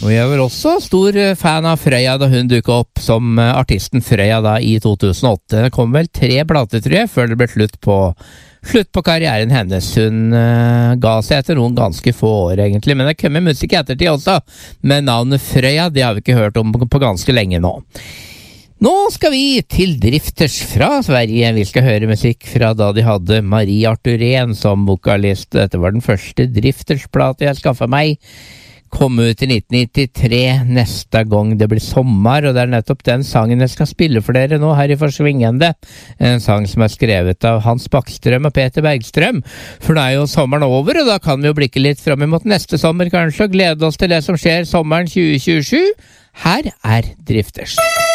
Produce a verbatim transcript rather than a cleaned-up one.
Og jeg var også stor fan av Frøya da hun dukket opp som artisten Frøya da i to tusen og åtte. Det kom vel tre plater, tror jeg, før det ble slutt på, slutt på karrieren hennes. Hun uh, ga seg etter noen ganske få år, egentlig. Men det kommer musikk i ettertid også. Men navnet Frøya, det har vi ikke hørt om på ganske lenge nå. Nå skal vi til Drifters fra Sverige. Vi skal høre musikk fra da de hadde Marie Arthurén som vokalist. Dette var den første Drifters-plate jeg skaffet meg. Kom ut i nitten nittitre, neste gang det blir sommer, og det er nettopp den sangen jeg skal spille for dere nå her i Forsvingende. En sang som er skrevet av Hans Backstrøm og Peter Bergstrøm. For nå er jo sommeren over, og da kan vi jo blikke litt frem mot neste sommer kanskje, og glede oss til det som skjer sommeren tjue tjuesju. Her er Drifters.